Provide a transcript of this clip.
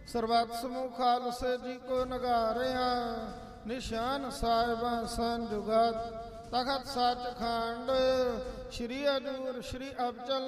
ਸਰਬੱਤ ਸਮੂਹ ਖਾਲਸੇ ਜੀ ਕੋ ਨਗਾਰਿਆ, ਨਿਸ਼ਾਨ ਸਾਹਿਬਾਂ ਸੰਜੁਗਤ ਤਖਤ ਸੱਚਖੰਡ, ਸ਼੍ਰੀ ਹਜ਼ੂਰ ਸ਼੍ਰੀ ਅਬਚਲ